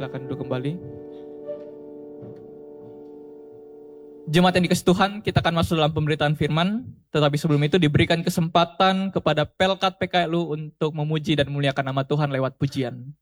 silakan duduk kembali. Jemaat yang dikasih Tuhan, kita akan masuk dalam pemberitaan firman. Tetapi sebelum itu diberikan kesempatan kepada Pelkat PKLU untuk memuji dan memuliakan nama Tuhan lewat pujian.